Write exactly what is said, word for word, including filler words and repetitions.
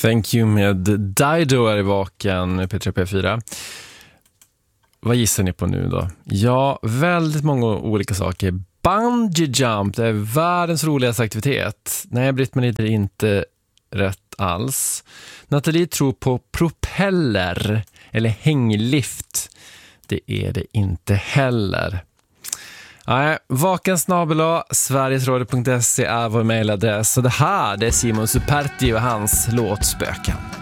Thank you med Dido är i Vaken, P tre P fyra. Vad gissar ni på nu då? Ja, väldigt många olika saker. Bungee jump, det är världens roligaste aktivitet. Nej, Britt-Marie, det är inte rätt alls. Nathalie tror på propeller eller hänglift. Det är det inte heller. Nej, vakensnabel-a sverigesradio punkt se är vår mejladress. Så det här, det är Simon Superti och hans låtspöken.